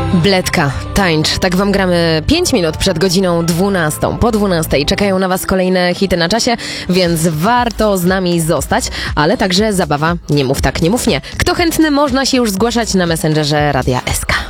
Bledka, tańcz. Tak wam gramy 5 minut przed godziną 12. Po 12 czekają na was kolejne hity na czasie, więc warto z nami zostać, ale także zabawa Nie mów tak, nie mów nie. Kto chętny, można się już zgłaszać na Messengerze Radia SK.